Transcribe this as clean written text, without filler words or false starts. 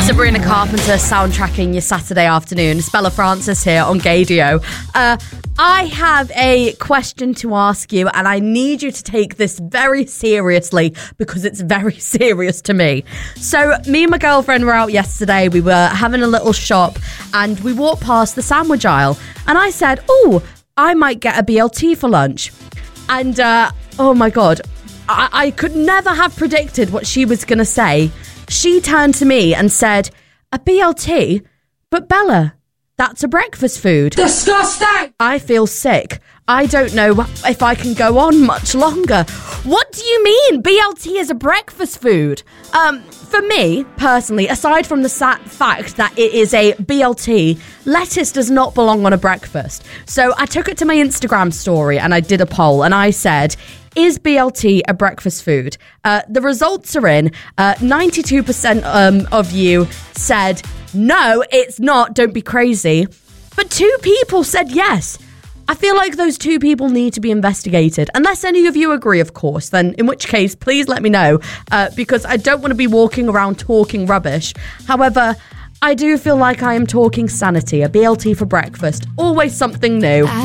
Sabrina Carpenter soundtracking your Saturday afternoon. It's Bella Francis here on Gaydio. I have a question to ask you, and I need you to take this very seriously because it's very serious to me. So me and my girlfriend were out yesterday. We were having a little shop and we walked past the sandwich aisle and I said, oh, I might get a BLT for lunch. And oh my God, I could never have predicted what she was going to say. She turned to me and said, a BLT? But Bella, that's a breakfast food. Disgusting! I feel sick. I don't know if I can go on much longer. What do you mean BLT is a breakfast food? For me, personally, aside from the fact that it is a BLT, lettuce does not belong on a breakfast. So I took it to my Instagram story and I did a poll and I said, is BLT a breakfast food? The results are in. 92% of you said, no, it's not. Don't be crazy. But 2 people said yes. I feel like those 2 people need to be investigated. Unless any of you agree, of course, then in which case, please let me know. Because I don't want to be walking around talking rubbish. However, I do feel like I am talking sanity. A BLT for breakfast. Always something new.